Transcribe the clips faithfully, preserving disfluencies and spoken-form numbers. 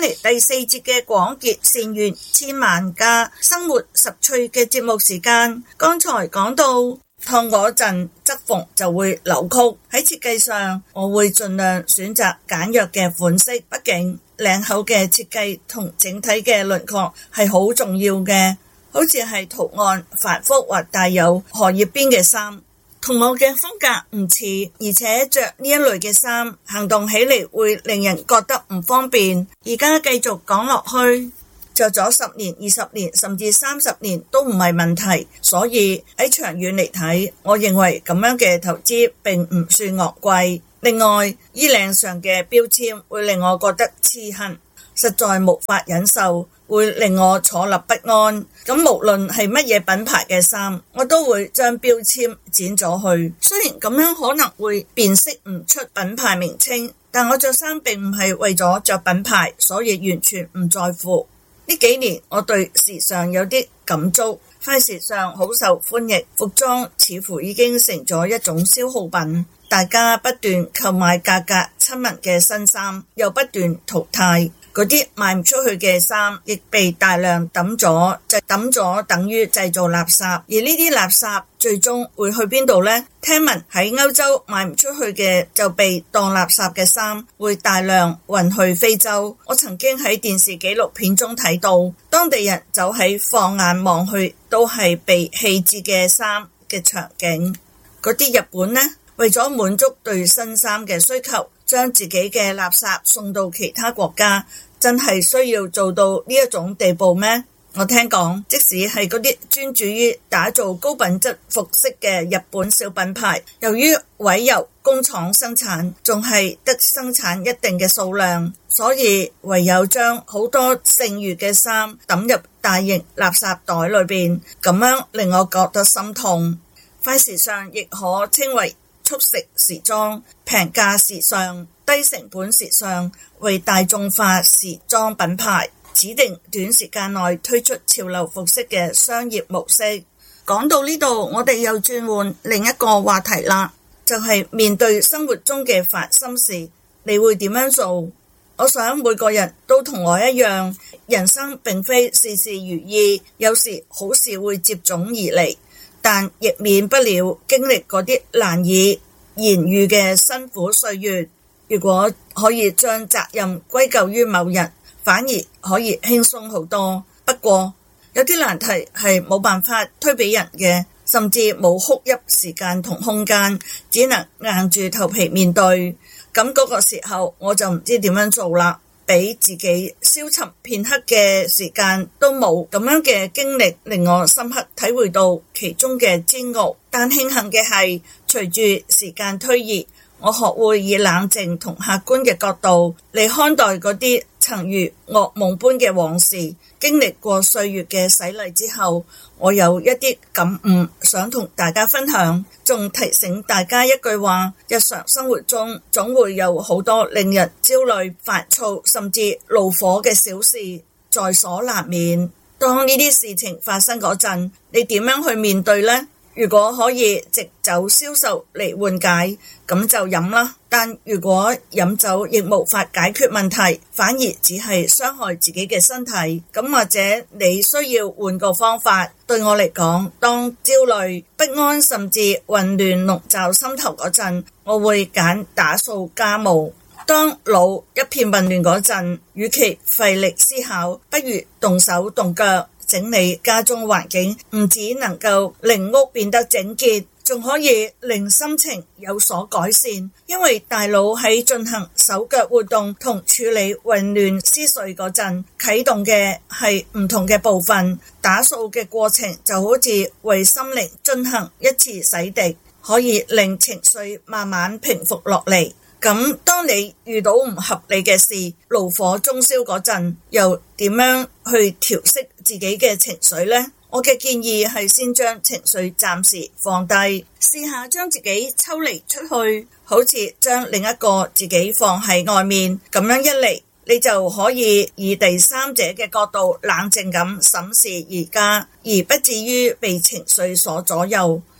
嚟第四節嘅廣結善緣千萬家生活十趣嘅節目時間。剛才講到燙嗰陣側縫就會扭曲，喺設計上我會盡量選擇簡約嘅款式，畢竟領口嘅設計同整體嘅輪廓係好重要嘅。好似係圖案繁複或帶有荷葉邊嘅衫，同我嘅風格唔似，而且着呢一類嘅衫行動起嚟會令人覺得唔方便。而家繼續講落去，着咗十年、二十年甚至三十年都唔係問題，所以喺長遠嚟睇，我認為咁樣嘅投資並唔算昂貴。另外，衣領上嘅標籤會令我覺得刺痕，實在無法忍受，會令我坐立不安。咁無論係乜嘢品牌嘅衫，我都會將標籤剪咗去。雖然咁樣可能會辨識唔出品牌名稱，但我着衫並唔係為咗着品牌，所以完全唔在乎。呢幾年我對時尚有啲感觸，快時尚好受歡迎，服裝似乎已經成咗一種消耗品，大家不斷購買價格親民嘅新衫，又不斷淘汰。嗰啲賣唔出去嘅衫亦被大量抌咗，就抌咗等於製造垃圾。而呢啲垃圾最終會去邊度呢？聽聞喺歐洲賣唔出去嘅就被當垃圾嘅衫會大量運去非洲。我曾經喺電視紀錄片中睇到，當地人走喺放眼望去都係被棄置嘅衫嘅場景。嗰啲日本呢，為咗滿足對新衫嘅需求，將自己嘅垃圾送到其他國家，真係需要做到呢一種地步咩？我聽講，即使係嗰啲專注於打造高品質服飾嘅日本小品牌，由於委由工廠生產，仲係得生產一定嘅數量，所以唯有將好多剩餘嘅衫抌入大型垃圾袋裏邊，咁樣令我覺得心痛。快時尚亦可稱為速食時裝、平價時尚、低成本時尚，為大眾化時裝品牌指定短時間內推出潮流服飾嘅商業模式。講到呢度，我哋又轉換另一個話題啦，就係面對生活中嘅煩心事，你會點樣做？我想每個人都同我一樣，人生並非事事如意，有時好事會接踵而嚟，但亦免不了經歷嗰啲難以言喻嘅辛苦歲月。如果可以將責任歸咎於某人，反而可以輕鬆好多。不過有啲難題係冇辦法推俾人嘅，甚至冇哭泣時間同空間，只能硬住頭皮面對。咁嗰個時候我就唔知點樣做啦，俾自己消沉片刻嘅時間都冇。咁樣嘅經歷令我深刻體會到其中嘅煎熬。但慶幸嘅係，隨住時間推移，我學會以冷靜同客觀嘅角度嚟看待嗰啲曾如噩夢般嘅往事。經歷過歲月嘅洗禮之後，我有一啲感悟想同大家分享，仲提醒大家一句話：日常生活中總會有好多令人焦慮、煩躁甚至怒火嘅小事在所難免。當呢啲事情發生嗰陣，你點樣去面對呢？如果可以藉酒消愁嚟緩解，咁就飲啦。但如果飲酒亦無法解決問題，反而只係傷害自己嘅身體，咁或者你需要換個方法。對我嚟講，當焦慮、不安甚至混亂籠罩心頭嗰陣，我會揀打掃家務。當腦一片混亂嗰陣，與其費力思考，不如動手動腳整理家中環境，唔只能夠令屋變得整潔，仲可以令心情有所改善。因為大腦喺進行手腳活動同處理混亂思緒嗰陣，啟動嘅係唔同嘅部分。打掃嘅過程就好似為心靈進行一次洗滌，可以令情緒慢慢平復落嚟。咁當你遇到唔合理嘅事，怒火中燒嗰陣，又點樣去調適自己嘅情緒呢？我嘅建議係先將情緒暫時放低，試下將自己抽離出去，好似將另一個自己放喺外面。咁樣一嚟，你就可以以第三者嘅角度冷靜咁審視而家，而不至於被情緒所左右。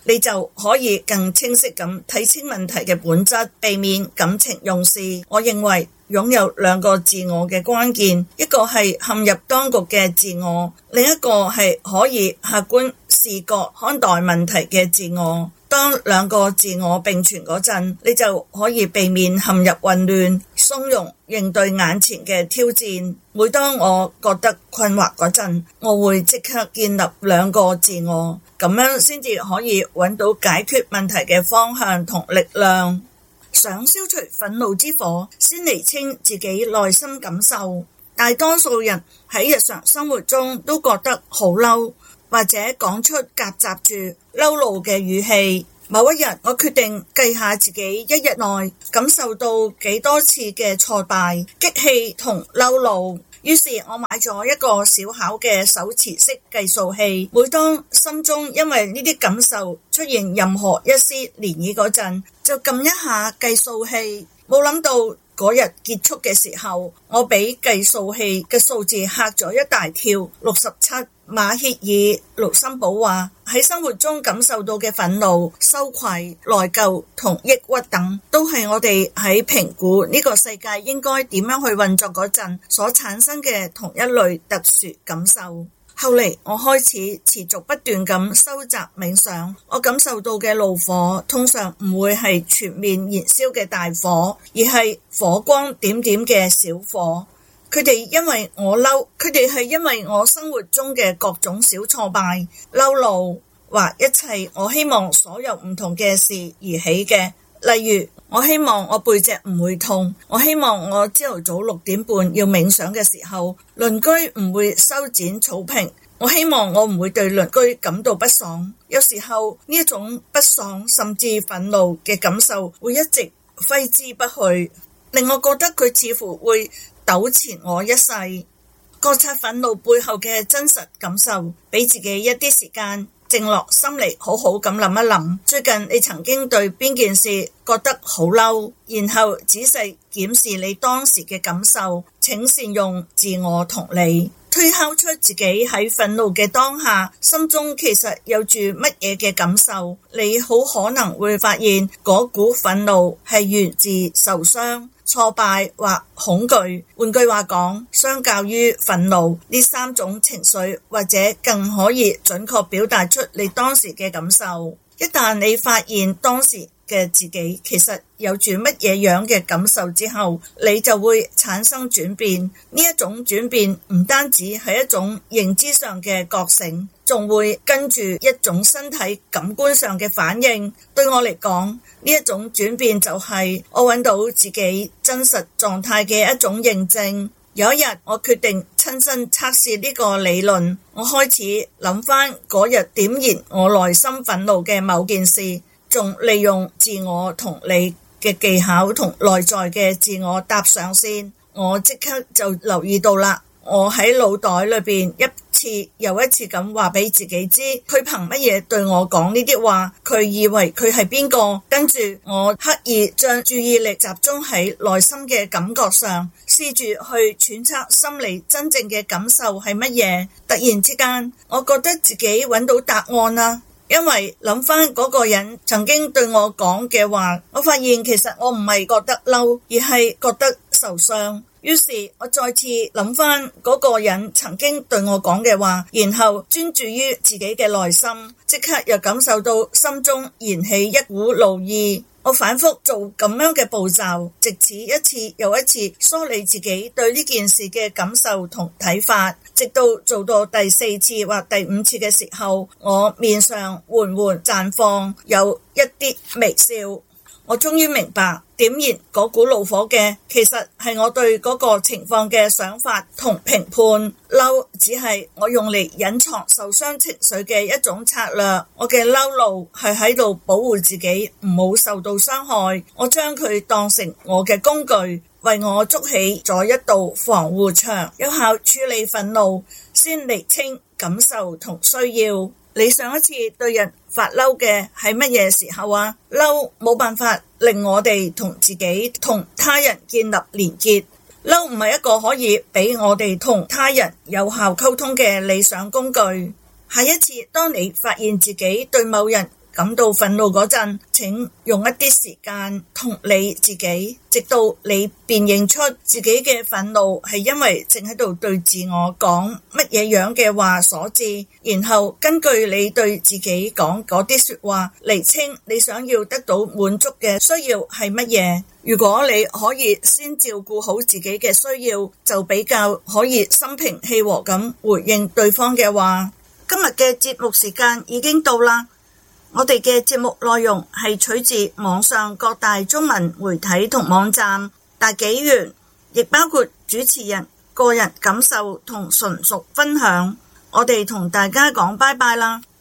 你就可以更清晰咁睇清問題嘅本質，避免感情用事。我認為擁有兩個自我嘅關鍵，一個係陷入當局嘅自我，另一個係可以客觀視覺看待問題嘅自我。當兩個自我並存嗰陣，你就可以避免陷入混亂，從容應對眼前嘅挑戰。每當我覺得困惑嗰陣，我會即刻建立兩個自我，咁樣先至可以揾到解決問題嘅方向同力量。想消除憤怒之火，先釐清自己內心感受。大多數人喺日常生活中都覺得好嬲，或者講出夾雜住嬲怒嘅語氣。某一日，我決定計下自己一日內感受到幾多次嘅挫敗、激氣同嬲怒。於是我買咗一個小巧嘅手持式計數器，每當心中因為呢啲感受出現任何一絲漣漪嗰陣，就撳一下計數器。冇諗到嗰日結束嘅時候，我俾計數器嘅數字嚇咗一大跳，六十七。馬歇爾盧森堡話，喺生活中感受到嘅憤怒、羞愧、內疚同抑鬱等，都係我哋喺評估呢個世界應該點樣去運作嗰陣所產生嘅同一類特殊感受。後嚟我開始持續不斷咁收集冥想，我感受到嘅怒火通常唔會係全面燃燒嘅大火，而係火光點點嘅小火。佢哋因為我嬲，佢哋係因為我生活中嘅各種小挫敗、嬲怒或一切我希望所有唔同嘅事而起嘅。例如，我希望我背脊唔會痛，我希望我朝頭早六點半要冥想嘅時候，鄰居唔會修剪草坪，我希望我唔會對鄰居感到不爽。有時候呢一種不爽甚至憤怒嘅感受會一直揮之不去，令我覺得佢似乎會糾纏我一世。覺察憤怒背後嘅真實感受，俾自己一啲時間靜落心嚟，好好咁諗一諗，最近你曾經對邊件事覺得好嬲，然後仔細檢視你當時嘅感受，請善用自我同理，推敲出自己喺憤怒嘅當下心中其實有住乜嘢嘅感受。你好可能會發現嗰股憤怒係源自受傷、挫敗或恐懼。換句話講，相較於憤怒，呢三種情緒或者更可以準確表達出你當時嘅感受。一旦你發現當時嘅自己其實有住乜嘢樣嘅感受之後，你就會產生轉變。呢一種轉變唔單止係一種認知上嘅覺醒，仲會跟住一種身體感官上嘅反應。對我嚟講，呢一種轉變就係我揾到自己真實狀態嘅一種認證。有一日，我決定親身測試呢個理論，我開始諗翻嗰日點燃我內心憤怒嘅某件事，仲利用自我同理嘅技巧同內在嘅自我搭上線。我即刻就留意到啦，我喺腦袋裏邊一次又一次咁話俾自己知，佢憑乜嘢對我講呢啲話？佢以為佢係邊個？跟住我刻意將注意力集中喺內心嘅感覺上，試住去揣測心理真正嘅感受係乜嘢。突然之間，我覺得自己揾到答案啦。因為諗翻嗰個人曾經對我講嘅話，我發現其實我唔係覺得嬲，而係覺得受傷。於是我再次諗翻嗰個人曾經對我講嘅話，然後專注於自己嘅內心，即刻又感受到心中燃起一股怒意。我反覆做咁樣嘅步驟，直至一次又一次梳理自己對呢件事嘅感受同睇法，直到做到第四次或第五次嘅時候，我面上緩緩綻放有一啲微笑。我終於明白，點燃嗰股怒火嘅其實係我對嗰個情況嘅想法同評判。嬲只係我用嚟隱藏受傷情緒嘅一種策略。我嘅嬲怒係喺度保護自己唔好受到傷害。我將佢當成我嘅工具，為我築起咗一道防護牆，有效處理憤怒，先釐清感受同需要。你上一次對人發嬲嘅係乜嘢時候啊？嬲冇辦法令我哋同自己同他人建立連結，嬲唔係一個可以俾我哋同他人有效溝通嘅理想工具。下一次當你發現自己對某人感到憤怒嗰陣，請用一啲時間同理自己，直到你辨認出自己嘅憤怒係因為正喺度對自我講乜嘢樣嘅話所致，然後根據你對自己講嗰啲說話釐清你想要得到滿足嘅需要係乜嘢。如果你可以先照顧好自己嘅需要，就比較可以心平氣和咁回應對方嘅話。今日嘅節目時間已經到啦，我哋嘅節目內容係取自網上各大中文媒體同網站大紀元，亦包括主持人個人感受同純屬分享。我哋同大家講拜拜啦。